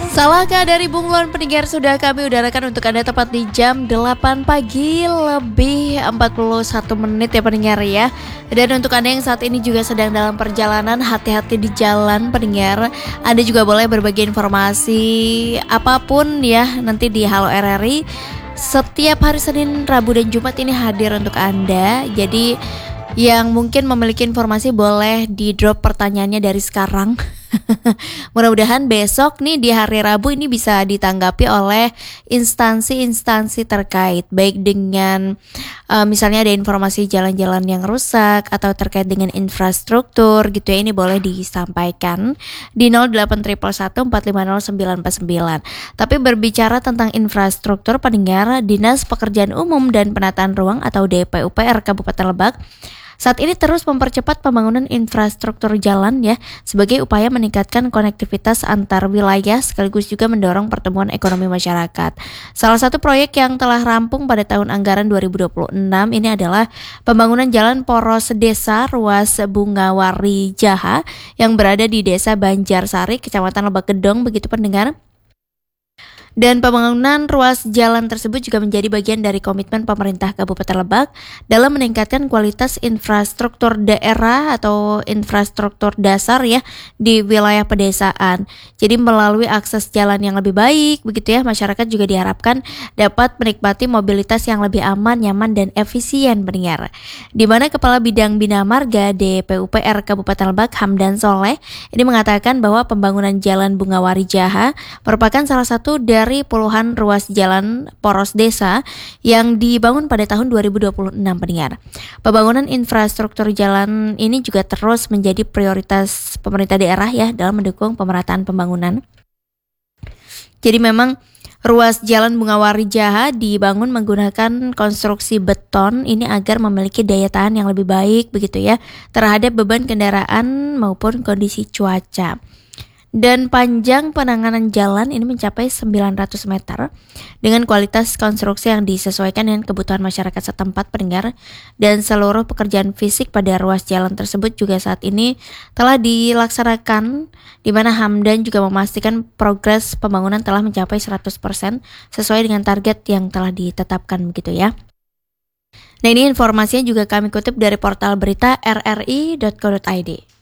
Salahkah dari Bunglon pendengar, sudah kami udarakan untuk Anda tepat di jam 8 pagi lebih 41 menit ya pendengar ya. Dan untuk Anda yang saat ini juga sedang dalam perjalanan, hati-hati di jalan pendengar. Anda juga boleh berbagi informasi apapun ya nanti di Halo RRI. Setiap hari Senin, Rabu dan Jumat ini hadir untuk Anda. Jadi yang mungkin memiliki informasi boleh di drop pertanyaannya dari sekarang. Mudah-mudahan besok nih di hari Rabu ini bisa ditanggapi oleh instansi-instansi terkait, baik dengan misalnya ada informasi jalan-jalan yang rusak atau terkait dengan infrastruktur gitu ya, ini boleh disampaikan di 081114509949. Tapi berbicara tentang infrastruktur pendengar, Dinas Pekerjaan Umum dan Penataan Ruang atau DPUPR Kabupaten Lebak saat ini terus mempercepat pembangunan infrastruktur jalan ya, sebagai upaya meningkatkan konektivitas antar wilayah sekaligus juga mendorong pertumbuhan ekonomi masyarakat. Salah satu proyek yang telah rampung pada tahun anggaran 2026 ini adalah pembangunan jalan poros desa ruas Bungawari Jaha yang berada di Desa Banjarsari, Kecamatan Lebak Gedong, begitu pendengar. Dan pembangunan ruas jalan tersebut juga menjadi bagian dari komitmen pemerintah Kabupaten Lebak dalam meningkatkan kualitas infrastruktur daerah atau infrastruktur dasar ya di wilayah pedesaan. Jadi melalui akses jalan yang lebih baik begitu ya, masyarakat juga diharapkan dapat menikmati mobilitas yang lebih aman, nyaman dan efisien pendengar. Di mana Kepala Bidang Bina Marga DPUPR Kabupaten Lebak Hamdan Soleh ini mengatakan bahwa pembangunan jalan Bungawari Jaha merupakan salah satu dari puluhan ruas jalan poros desa yang dibangun pada tahun 2026 pendengar. Pembangunan infrastruktur jalan ini juga terus menjadi prioritas pemerintah daerah ya dalam mendukung pemerataan pembangunan. Jadi memang ruas jalan Bungawari Jaha dibangun menggunakan konstruksi beton ini agar memiliki daya tahan yang lebih baik begitu ya terhadap beban kendaraan maupun kondisi cuaca. Dan panjang penanganan jalan ini mencapai 900 meter dengan kualitas konstruksi yang disesuaikan dengan kebutuhan masyarakat setempat pendengar, dan seluruh pekerjaan fisik pada ruas jalan tersebut juga saat ini telah dilaksanakan, di mana Hamdan juga memastikan progres pembangunan telah mencapai 100% sesuai dengan target yang telah ditetapkan begitu ya. Nah, ini informasinya juga kami kutip dari portal berita rri.co.id.